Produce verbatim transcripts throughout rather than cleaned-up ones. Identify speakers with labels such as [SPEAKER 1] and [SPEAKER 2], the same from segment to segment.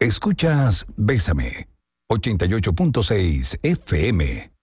[SPEAKER 1] Escuchas Bésame, ochenta y ocho punto seis F M.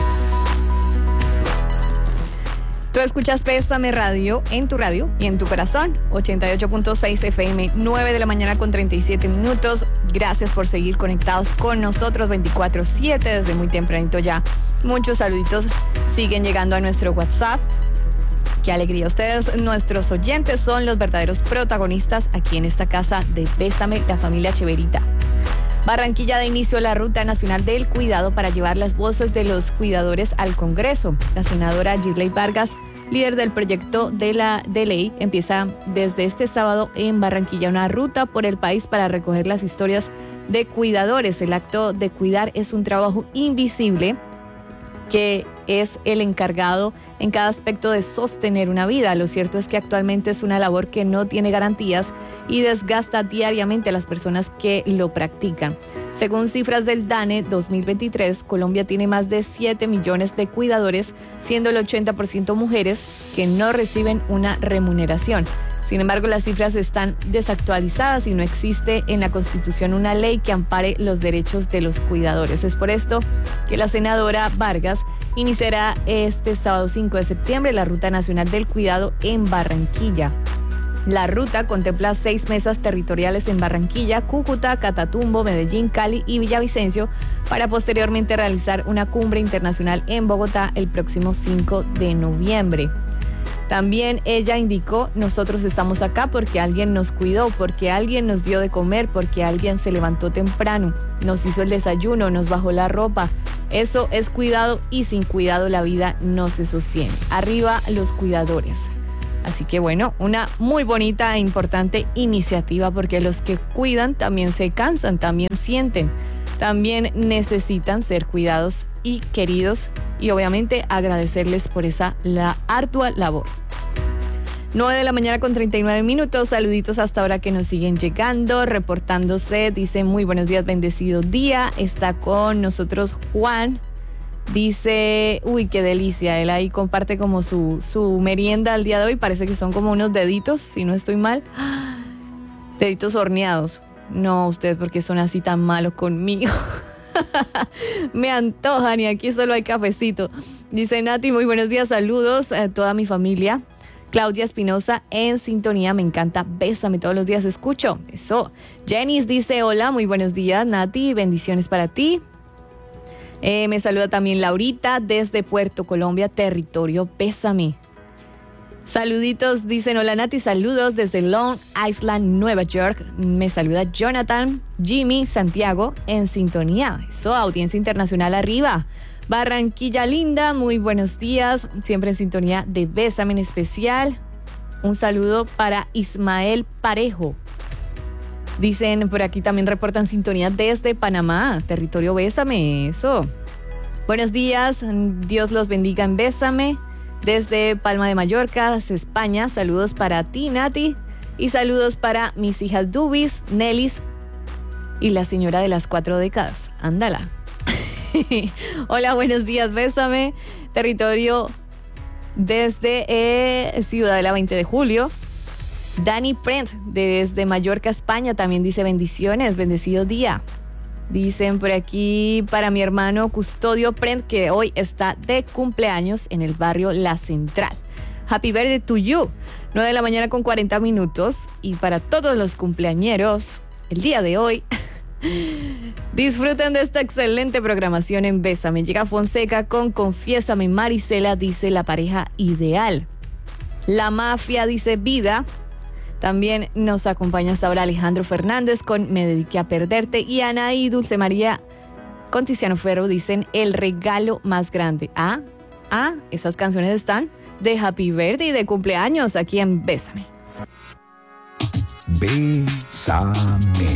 [SPEAKER 2] Tú escuchas Bésame Radio en tu radio y en tu corazón, ochenta y ocho punto seis F M, nueve de la mañana con treinta y siete minutos. Gracias por seguir conectados con nosotros veinticuatro siete desde muy tempranito ya. Muchos saluditos siguen llegando a nuestro WhatsApp. Qué alegría. Ustedes, nuestros oyentes, son los verdaderos protagonistas aquí en esta casa de Bésame, la familia Cheverita. Barranquilla da inicio a la Ruta Nacional del Cuidado para llevar las voces de los cuidadores al Congreso. La senadora Girley Vargas, líder del proyecto de la de ley, empieza desde este sábado en Barranquilla una ruta por el país para recoger las historias de cuidadores. El acto de cuidar es un trabajo invisible que es el encargado en cada aspecto de sostener una vida. Lo cierto es que actualmente es una labor que no tiene garantías y desgasta diariamente a las personas que lo practican. Según cifras del DANE dos mil veintitrés, Colombia tiene más de siete millones de cuidadores, siendo el ochenta por ciento mujeres que no reciben una remuneración. Sin embargo, las cifras están desactualizadas y no existe en la Constitución una ley que ampare los derechos de los cuidadores. Es por esto que la senadora Vargas iniciará este sábado cinco de septiembre la Ruta Nacional del Cuidado en Barranquilla. La ruta contempla seis mesas territoriales en Barranquilla, Cúcuta, Catatumbo, Medellín, Cali y Villavicencio, para posteriormente realizar una cumbre internacional en Bogotá el próximo cinco de noviembre. También ella indicó: nosotros estamos acá porque alguien nos cuidó, porque alguien nos dio de comer, porque alguien se levantó temprano, nos hizo el desayuno, nos bajó la ropa. Eso es cuidado y sin cuidado la vida no se sostiene. Arriba los cuidadores. Así que bueno, una muy bonita e importante iniciativa, porque los que cuidan también se cansan, también sienten, también necesitan ser cuidados y queridos, y obviamente agradecerles por esa la ardua labor. nueve de la mañana con treinta y nueve minutos, saluditos hasta ahora que nos siguen llegando, reportándose, dice: muy buenos días, bendecido día. Está con nosotros Juan, dice: uy, qué delicia, él ahí comparte como su, su merienda al día de hoy, parece que son como unos deditos, si no estoy mal, deditos horneados. No, ustedes porque son así tan malos conmigo. Me antojan y aquí solo hay cafecito. Dice Nati: muy buenos días, saludos a toda mi familia. Claudia Espinosa en sintonía, me encanta, bésame, todos los días escucho. Eso. Jenis dice: hola, muy buenos días, Nati, bendiciones para ti. Eh, me saluda también Laurita desde Puerto Colombia, territorio Bésame. Saluditos, dicen: hola Nati, saludos desde Long Island, Nueva York. Me saluda Jonathan, Jimmy, Santiago en sintonía. Eso, audiencia internacional arriba. Barranquilla linda, muy buenos días, siempre en sintonía de Bésame en especial. Un saludo para Ismael Parejo. Dicen por aquí, también reportan sintonía desde Panamá, territorio Bésame, eso. Buenos días, Dios los bendiga en Bésame. Desde Palma de Mallorca, España, saludos para ti, Nati. Y saludos para mis hijas Dubis, Nelis y la señora de las cuatro décadas. Ándala. Hola, buenos días, Bésame. Territorio desde eh, Ciudadela veinte de julio. Dani Prent desde Mallorca, España, también dice: bendiciones, bendecido día. Dicen por aquí para mi hermano Custodio Prent, que hoy está de cumpleaños en el barrio La Central. Happy birthday to you. nueve de la mañana con cuarenta minutos. Y para todos los cumpleañeros, el día de hoy, disfruten de esta excelente programación en Bésame. Llega Fonseca con Confiésame. Marisela dice: la pareja ideal. La Mafia dice: vida. También nos acompaña hasta ahora Alejandro Fernández con Me dediqué a perderte. Y Ana y Dulce María con Tiziano Ferro dicen: el regalo más grande. Ah, ah, esas canciones están de Happy Birthday y de cumpleaños aquí en Bésame.
[SPEAKER 1] Bésame.